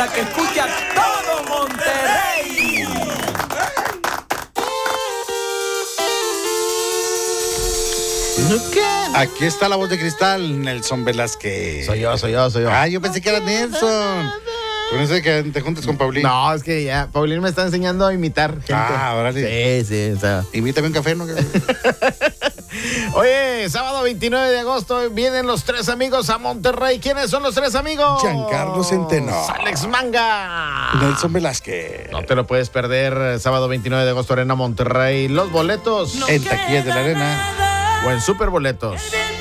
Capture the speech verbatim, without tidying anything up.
la que escucha todo Monterrey. ¿Qué? Aquí está la voz de cristal, Nelson Velázquez. Soy yo, soy yo, soy yo. Ah, yo pensé que era Nelson. Con eso de que te juntes con Paulín. No, es que ya, Paulín me está enseñando a imitar gente. Ah, órale. Sí, sí, o sea. Invítame un café, ¿no? Oye, sábado veintinueve de agosto vienen los tres amigos a Monterrey. ¿Quiénes son los tres amigos? Giancarlo Centeno, Alex Manga, Nelson Velázquez. No te lo puedes perder, sábado veintinueve de agosto, Arena Monterrey. Los boletos En taquillas de la Arena o en Superboletos.